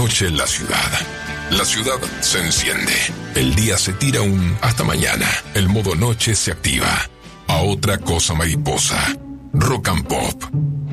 noche la ciudad. La ciudad se enciende. El día se tira un hasta mañana. El modo noche se activa. A otra cosa mariposa. Rock and Pop.